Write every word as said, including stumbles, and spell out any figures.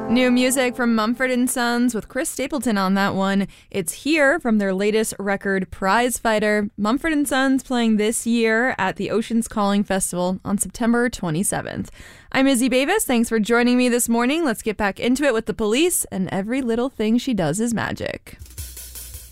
New music from Mumford and Sons with Chris Stapleton on that one. It's Here from their latest record, Prize Fighter. Mumford and Sons playing this year at the Oceans Calling Festival on September twenty-seventh. I'm Izzy Bavis. Thanks for joining me this morning. Let's get back into it with The Police and Every Little Thing She Does Is Magic.